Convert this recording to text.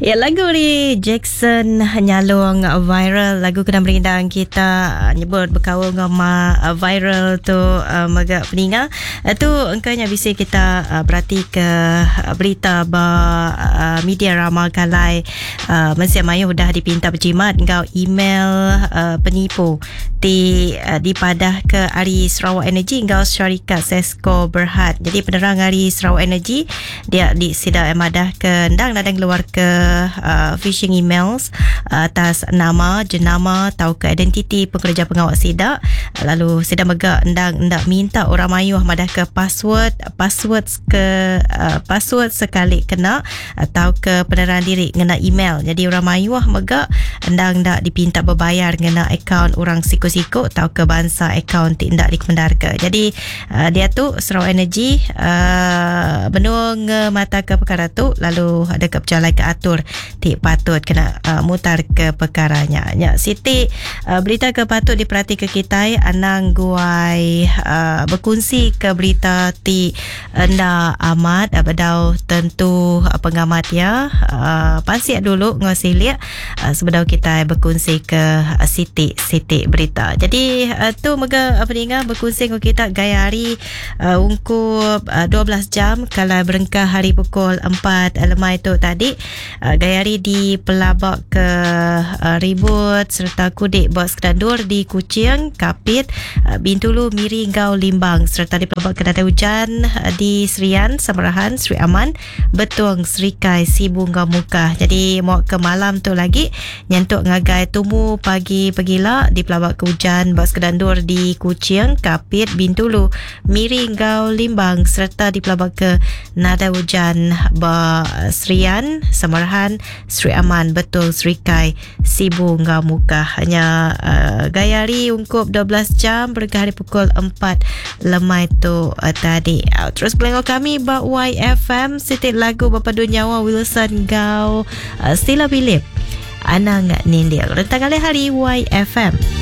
Ya, lagu ni Jackson nyalung viral. Lagu kena berindang kita nyebut berkawan dengan viral tu magak peninga. Tu engkaunya bisa kita berarti ke berita media ramal kalai Malaysia Maya dah dipinta berjimat engkau email penipu di padah ke Ari Sarawak Energy engkau syarikat Sesko Berhad. Jadi penerang Ari Sarawak Energy dia di sida madah ke ndang keluar ke phishing emails atas nama, jenama, tahu ke identiti pekerja pengawal SIDA. Lalu SIDA megak ndak minta orang mayuh madah ke password sekali kena atau ke penerang diri ngena email. Jadi orang mayuh megak ndak dipinta berbayar ngena akaun orang siku-siku atau ke bangsa akaun tindak dikemendarka. Jadi dia tu Sarawak Energy benung mata ke perkara tu lalu ada ke berjalan ke atur ti patut kena mutar ke perkaranya. Ya, Siti berita ke patut diperhati ke kita anang guai berkongsi ke berita ti anda amat bedau tentu pengamat ya pasik dulu ngosilia sebedau kita berkongsi ke Siti berita. Jadi tu mega peninga berkongsi ke kita gaya hari ungkup 12 jam kalau berengkah hari pukul 4 lemai tu tadi gaya hari di pelabak ke ribut serta kudik bos kedandur di Kuching, Kapit, Bintulu, Miri, Gau, Limbang serta di pelabak ke Nada Hujan di Serian, Samarahan, Sri Aman, Betung, Serikai, Sibung, Gau Mukah. Jadi mau ke malam tu lagi nyentuk ngagai tumu pagi pegila di pelabak ke hujan bos kedandur di Kuching, Kapit, Bintulu, Miri, Gau, Limbang serta di pelabak ke Nada Hujan Serian, Samarahan, Sri Aman, Betul, Serikai, Sibu, Gau Mukah. Hanya gayari ungkup 12 jam berkah hari pukul 4 lemai tu tadi. Terus pelengok kami YFM Siti lagu Bapa Dunyawa Wilson Gau Sila Philip Anang Nindil rentang hari YFM.